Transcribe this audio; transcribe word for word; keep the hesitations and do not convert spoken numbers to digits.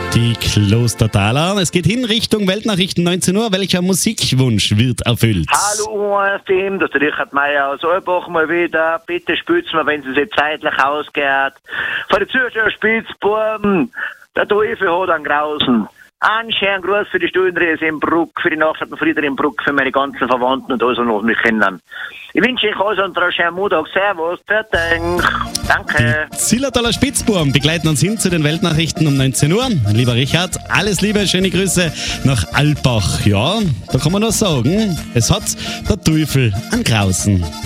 Die Klostertaler. Es geht hin Richtung Weltnachrichten neunzehn Uhr. Welcher Musikwunsch wird erfüllt? Hallo, Team, das ist der Richard Meier aus Olbach mal wieder. Bitte spürt mir, wenn es sich zeitlich ausgeht. Von den Zuschauern Spitzbuben, der Teufel hat einen Grausen. Einen schönen Gruß für die Stuhlendrehse in Bruck, für die Nachstadt und Frieder in Bruck, für meine ganzen Verwandten und alles, was mich kennen. Ich wünsche euch also einen schönen Montag. Servus, fertig. Danke. Die Zillertaler Spitzbuben begleiten uns hin zu den Weltnachrichten um neunzehn Uhr. Lieber Richard, alles Liebe, schöne Grüße nach Alpbach. Ja, da kann man nur sagen, es hat der Teufel an Grausen.